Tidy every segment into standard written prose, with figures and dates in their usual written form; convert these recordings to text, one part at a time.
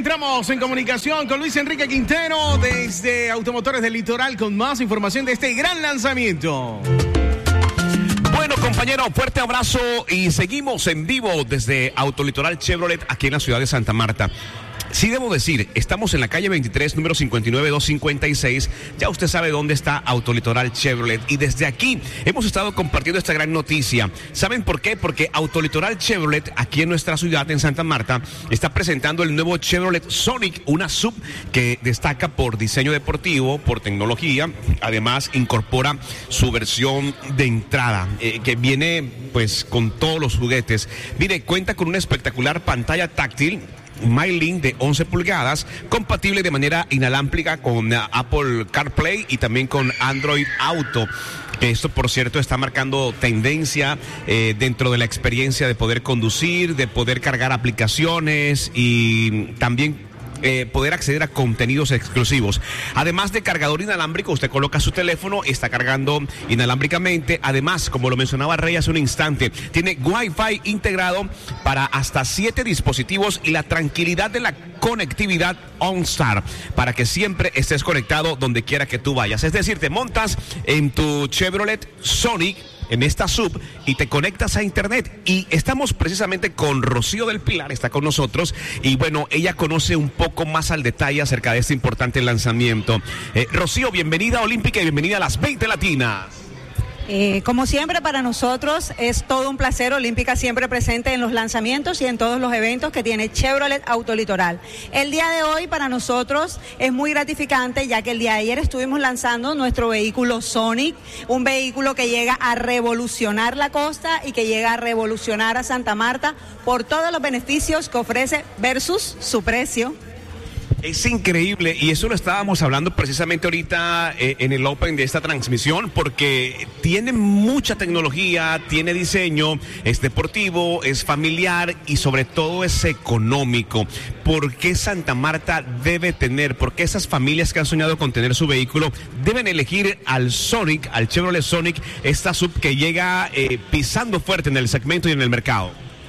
entramos en comunicación con Luis Enrique Quintero desde Automotores del Litoral con más información de este gran lanzamiento. Bueno, compañero, fuerte abrazo y seguimos en vivo desde Autolitoral Chevrolet aquí en la ciudad de Santa Marta. Sí debo decir, estamos en la calle 23, número 59256. Ya usted sabe dónde está Autolitoral Chevrolet. Y desde aquí hemos estado compartiendo esta gran noticia. ¿Saben por qué? Porque Autolitoral Chevrolet, aquí en nuestra ciudad, en Santa Marta, está presentando el nuevo Chevrolet Sonic, una SUV que destaca por diseño deportivo, por tecnología. Además, incorpora su versión de entrada, que viene pues con todos los juguetes. Mire, cuenta con una espectacular pantalla táctil MyLink de 11 pulgadas, compatible de manera inalámbrica con Apple CarPlay y también con Android Auto. Esto, por cierto, está marcando tendencia dentro de la experiencia de poder conducir, de poder cargar aplicaciones y también poder acceder a contenidos exclusivos. Además de cargador inalámbrico, usted coloca su teléfono, está cargando inalámbricamente. Además, como lo mencionaba Rey hace un instante, tiene Wi-Fi integrado para hasta 7 dispositivos y la tranquilidad de la conectividad OnStar para que siempre estés conectado donde quiera que tú vayas. Es decir, te montas en tu Chevrolet Sonic, en esta SUV, y te conectas a internet. Y estamos precisamente con Rocío del Pilar, está con nosotros, y bueno, ella conoce un poco más al detalle acerca de este importante lanzamiento. Rocío, bienvenida a Olímpica y bienvenida a las 20 Latinas. Como siempre, para nosotros es todo un placer. Olímpica siempre presente en los lanzamientos y en todos los eventos que tiene Chevrolet Autolitoral. El día de hoy para nosotros es muy gratificante, ya que el día de ayer estuvimos lanzando nuestro vehículo Sonic, un vehículo que llega a revolucionar la costa y que llega a revolucionar a Santa Marta por todos los beneficios que ofrece versus su precio. Es increíble, y eso lo estábamos hablando precisamente ahorita en el Open de esta transmisión, porque tiene mucha tecnología, tiene diseño, es deportivo, es familiar y sobre todo es económico. ¿Por qué Santa Marta debe tener, por qué esas familias que han soñado con tener su vehículo deben elegir al Sonic, al Chevrolet Sonic, esta SUV que llega pisando fuerte en el segmento y en el mercado?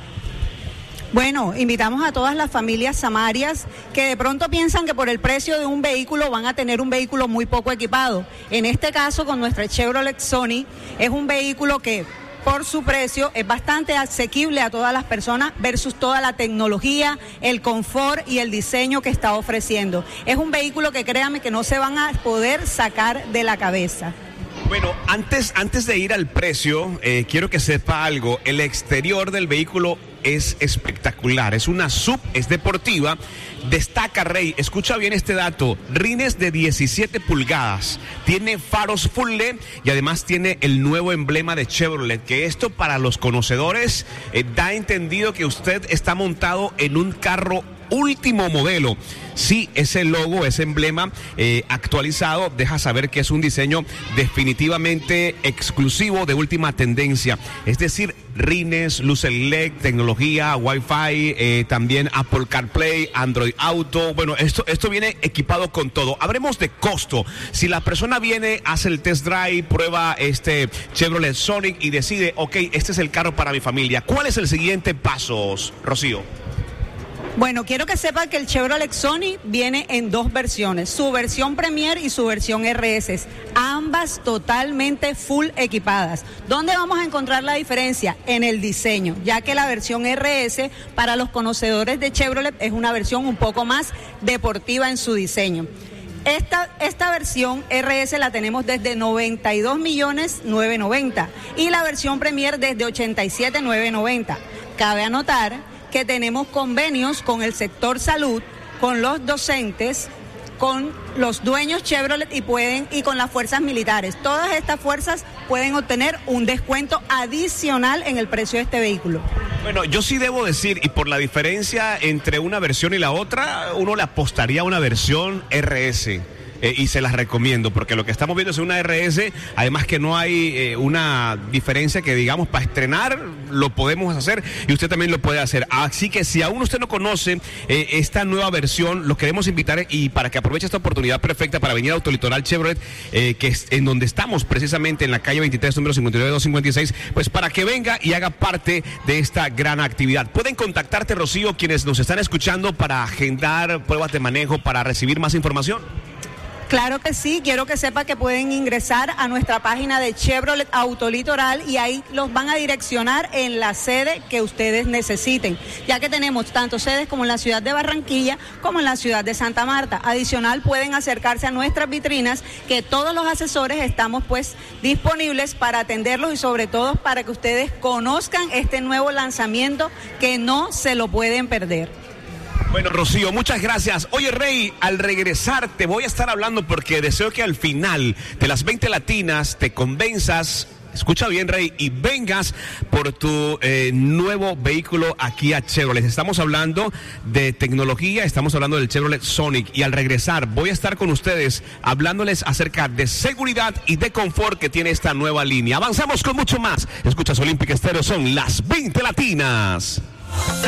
Bueno, invitamos a todas las familias samarias que de pronto piensan que por el precio de un vehículo van a tener un vehículo muy poco equipado. En este caso, con nuestra Chevrolet Sonic, es un vehículo que por su precio es bastante asequible a todas las personas versus toda la tecnología, el confort y el diseño que está ofreciendo. Es un vehículo que créanme que no se van a poder sacar de la cabeza. Bueno, antes de ir al precio, quiero que sepa algo. El exterior del vehículo es espectacular, es una SUV, es deportiva. Destaca, Rey, escucha bien este dato: rines de 17 pulgadas, tiene faros full LED y además tiene el nuevo emblema de Chevrolet, que esto para los conocedores da entendido que usted está montado en un carro último modelo. Sí, ese logo, ese emblema actualizado deja saber que es un diseño definitivamente exclusivo, de última tendencia. Es decir, rines, luces LED, tecnología, Wi-Fi, también Apple CarPlay, Android Auto. Bueno, esto viene equipado con todo. Hablemos de costo. Si la persona viene, hace el test drive, prueba este Chevrolet Sonic y decide, ok, este es el carro para mi familia, ¿cuál es el siguiente paso, Rocío? Bueno, quiero que sepan que el Chevrolet Sonic viene en dos versiones, su versión Premier y su versión RS, ambas totalmente full equipadas. ¿Dónde vamos a encontrar la diferencia? En el diseño, ya que la versión RS, para los conocedores de Chevrolet, es una versión un poco más deportiva en su diseño. Esta versión RS la tenemos desde 92.990.000 y la versión Premier desde 87.990. Cabe anotar que tenemos convenios con el sector salud, con los docentes, con los dueños Chevrolet y con las fuerzas militares. Todas estas fuerzas pueden obtener un descuento adicional en el precio de este vehículo. Bueno, yo sí debo decir, y por la diferencia entre una versión y la otra, uno le apostaría a una versión RS. y se las recomiendo, porque lo que estamos viendo es una RS, además que no hay una diferencia que digamos para estrenar lo podemos hacer y usted también lo puede hacer. Así que si aún usted no conoce esta nueva versión, lo queremos invitar y para que aproveche esta oportunidad perfecta para venir a Autolitoral Chevrolet, que es en donde estamos precisamente en la calle 23, número 59256, pues para que venga y haga parte de esta gran actividad. Pueden contactarte, Rocío, quienes nos están escuchando para agendar pruebas de manejo, para recibir más información. Claro que sí, quiero que sepa que pueden ingresar a nuestra página de Chevrolet Autolitoral y ahí los van a direccionar en la sede que ustedes necesiten, ya que tenemos tanto sedes como en la ciudad de Barranquilla como en la ciudad de Santa Marta. Adicional, pueden acercarse a nuestras vitrinas, que todos los asesores estamos pues disponibles para atenderlos y sobre todo para que ustedes conozcan este nuevo lanzamiento que no se lo pueden perder. Bueno, Rocío, muchas gracias. Oye, Rey, al regresar te voy a estar hablando porque deseo que al final de las 20 latinas te convenzas, escucha bien, Rey, y vengas por tu nuevo vehículo aquí a Chevrolet. Estamos hablando de tecnología, estamos hablando del Chevrolet Sonic y al regresar voy a estar con ustedes hablándoles acerca de seguridad y de confort que tiene esta nueva línea. Avanzamos con mucho más. Escuchas Olímpica Estéreo, son las 20 latinas.